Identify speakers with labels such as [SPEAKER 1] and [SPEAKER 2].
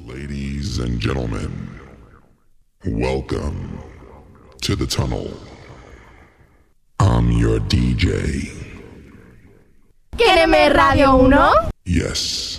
[SPEAKER 1] Ladies and gentlemen, welcome to the tunnel. I'm your DJ.
[SPEAKER 2] ¿Quéreme Radio 1?
[SPEAKER 1] Yes.